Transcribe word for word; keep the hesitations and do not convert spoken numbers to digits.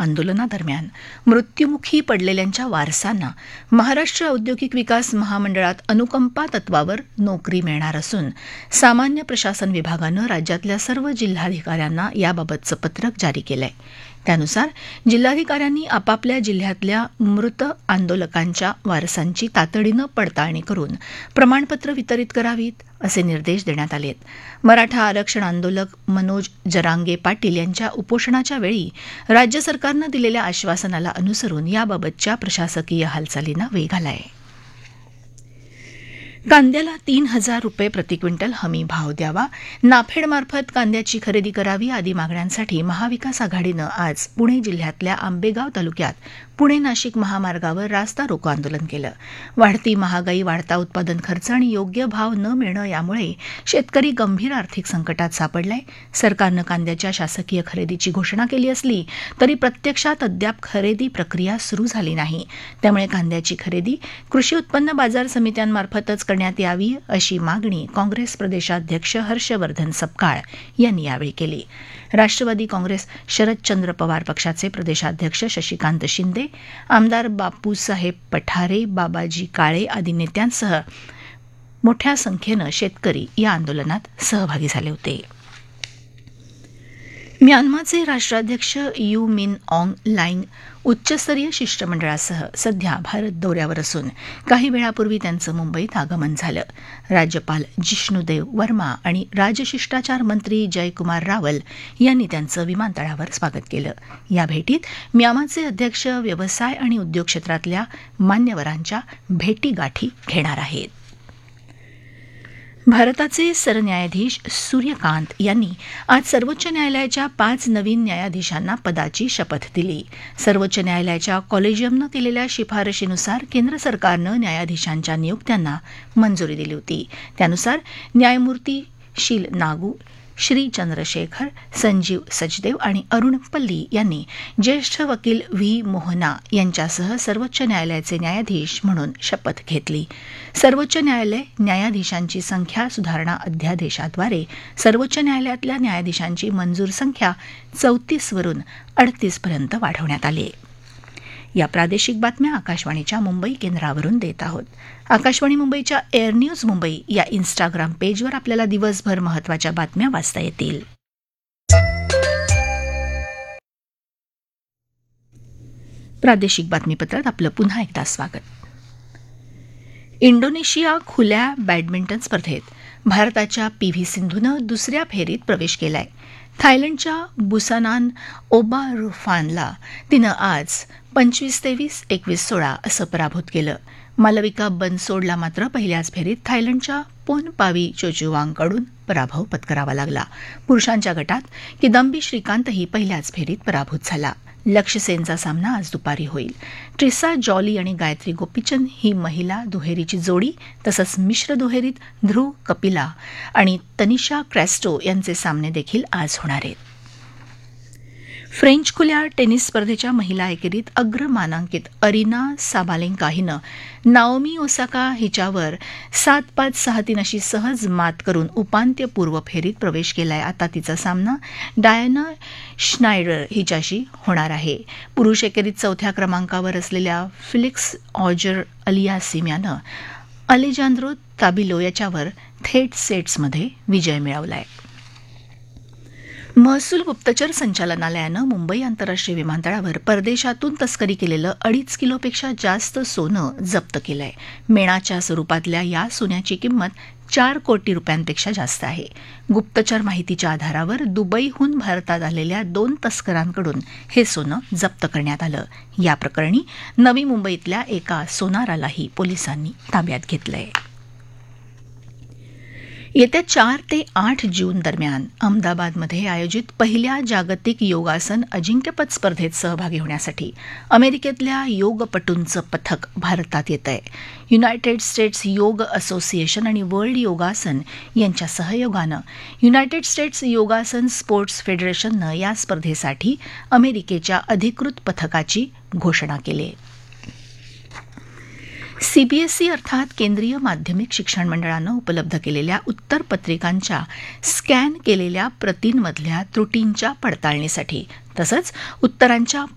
आंदोलनादरम्यान मृत्युमुखी पडलेल्यांच्या वारसांना महाराष्ट्र औद्योगिक विकास महामंडळात अनुकंपा तत्वावर नोकरी मिळणार असून सामान्य प्रशासन विभागानं राज्यातल्या सर्व जिल्हाधिकाऱ्यांना याबाबतचं पत्रक जारी केलं आहे. त्यानुसार जिल्हाधिकाऱ्यांनी आपापल्या जिल्ह्यातल्या मृत आंदोलकांच्या वारसांची तातडीनं पडताळणी करून प्रमाणपत्र वितरित करावीत असे निर्देश देण्यात आलेत. मराठा आरक्षण आंदोलक मनोज जरांगे पाटील यांच्या उपोषणाच्या वेळी राज्य सरकारनं दिलेल्या आश्वासनाला अनुसरून याबाबतच्या प्रशासकीय हालचालींना वेग आला आहे. कांद्याला तीन हजार रुपये प्रति क्विंटल हमी भाव द्यावा, नाफेडमार्फत कांद्याची खरेदी करावी आदी मागण्यांसाठी महाविकास आघाडीनं आज पुणे जिल्ह्यातल्या आंबेगाव तालुक्यात पुणे नाशिक महामार्गावर रास्ता रोको आंदोलन केलं. वाढती महागाई, वाढता उत्पादन खर्च आणि योग्य भाव न मिळणं यामुळे शेतकरी गंभीर आर्थिक संकटात सापडलाय. सरकारनं कांद्याच्या शासकीय खरेदीची घोषणा केली असली तरी प्रत्यक्षात अद्याप खरेदी प्रक्रिया सुरू झाली नाही. त्यामुळे कांद्याची खरेदी कृषी उत्पन्न बाजार समित्यांमार्फतच करण्यात यावी अशी मागणी काँग्रेस प्रदेशाध्यक्ष हर्षवर्धन सपकाळ यांनी यावेळी केली. राष्ट्रवादी काँग्रेस शरदचंद्र पवार पक्षाचे प्रदेशाध्यक्ष शशिकांत शिंदे, आमदार बापूसाहेब पठारे, बाबाजी काळे आदी नेत्यांसह मोठ्या संख्येनं शेतकरी या आंदोलनात सहभागी झाले होते. म्यानमारचे राष्ट्राध्यक्ष यू मिन ऑंग लाईंग उच्चस्तरीय शिष्टमंडळासह सध्या भारत दौऱ्यावर असून काही वेळापूर्वी त्यांचं मुंबईत आगमन झालं. राज्यपाल जिष्णुदेव वर्मा आणि राजशिष्टाचार मंत्री जयकुमार रावल यांनी त्यांचं विमानतळावर स्वागत केलं. या भेटीत म्यानमारचे अध्यक्ष व्यवसाय आणि उद्योग क्षेत्रातल्या मान्यवरांच्या भेटीगाठी घेणार आहेत. भारताचे सरन्यायाधीश सूर्यकांत यांनी आज सर्वोच्च न्यायालयाच्या पाच नवीन न्यायाधीशांना पदाची शपथ दिली. सर्वोच्च न्यायालयाच्या कॉलेजियमनं केलेल्या शिफारशीनुसार केंद्र सरकारनं न्यायाधीशांच्या नियुक्त्यांना मंजुरी दिली होती. त्यानुसार न्यायमूर्ती शील नागू, श्री चंद्रशेखर, संजीव सचदेव आणि अरुण पल्ली यांनी ज्येष्ठ वकील व्ही मोहना यांच्यासह सर्वोच्च न्यायालयाचे न्यायाधीश म्हणून शपथ घेतली. सर्वोच्च न्यायालय न्यायाधीशांची संख्या सुधारणा अध्यादेशाद्वारे सर्वोच्च न्यायालयातल्या न्यायाधीशांची मंजूर संख्या चौतीस वरून अडतीस पर्यंत वाढवण्यात आली. या प्रादेशिक बातम्या आकाशवाणीच्या मुंबई केंद्रावरून देत आहोत. आकाशवाणी मुंबईच्या एअर न्यूज मुंबई या इन्स्टाग्राम पेजवर आपल्याला दिवसभर महत्त्वाच्या बातम्या वाचता येतील. प्रादेशिक बातमीपत्रात आपलं पुन्हा एकदा स्वागत. इंडोनेशिया खुल्या बॅडमिंटन स्पर्धेत भारताच्या पी व्ही सिंधूनं दुसऱ्या फेरीत प्रवेश केलाय. थायलंडच्या बुसानान ओबारुफानला तिनं आज पंचवीस तेवीस एकवीस सोळा असं पराभूत केलं. मालविका बनसोडला मात्र पहिल्याच फेरीत थायलंडच्या पोनपावी चोचुवांगकडून पराभव पत्करावा लागला. पुरुषांच्या गटात किदंबी श्रीकांतही पहिल्याच फेरीत पराभूत झाला. लक्ष्य सेनचा सामना आज दुपारी होईल. ट्रिसा जॉली आणि गायत्री गोपीचंद ही महिला दुहेरीची जोडी तसंच मिश्र दुहेरीत ध्रुव कपिला आणि तनिषा क्रॅस्टो यांचे सामने देखील आज होणार आहेत. फ्रेंच खुल्या टेनिस स्पर्धेच्या महिला एकेरीत अग्रमानांकित अरिना साबालेंका हिनं नाओमी ओसाका हिच्यावर सात पाच सहा तीन अशी सहज मात करून उपांत्यपूर्व फेरीत प्रवेश केलाय. आता तिचा सामना डायना श्नायडर हिच्याशी होणार आहे. पुरुष एकेरीत चौथ्या क्रमांकावर असलेल्या फिलिक्स ऑजर अलियासिम यानं अलेजांद्रो ताबिलो याच्यावर थेट सेट्समध्ये विजय मिळवलाय. महसूल गुप्तचर संचालनालयानं मुंबई आंतरराष्ट्रीय विमानतळावर परदेशातून तस्करी केलेलं अडीच किलोपेक्षा जास्त सोनं जप्त केलंय. मेणाच्या स्वरूपातल्या या सोन्याची किंमत चार कोटी रुपयांपेक्षा जास्त आहे. गुप्तचर माहितीच्या आधारावर दुबईहून भारतात आलेल्या दोन तस्करांकडून हे सोनं जप्त करण्यात आलं. या प्रकरणी नवी मुंबईतल्या एका सोनारालाही पोलिसांनी ताब्यात घेतलंय. येत्या चार ते आठ जून दरम्यान अहमदाबादमध्ये आयोजित पहिल्या जागतिक योगासन अजिंक्यपद स्पर्धेत सहभागी होण्यासाठी अमेरिकेतल्या योगपटूंचं पथक भारतात येत आहे. युनायटेड स्टेट्स योग असोसिएशन आणि वर्ल्ड योगासन यांच्या सहयोगानं युनायटेड स्टेट्स योगासन स्पोर्ट्स फेडरेशननं या स्पर्धेसाठी अमेरिकेच्या अधिकृत पथकाची घोषणा केली आहे. सीबीएसई अर्थात केंद्रीय माध्यमिक शिक्षण मंडळानं उपलब्ध केलेल्या उत्तरपत्रिकांच्या स्कॅन केलेल्या प्रतींमधल्या त्रुटींच्या पडताळणीसाठी तसंच उत्तरांच्या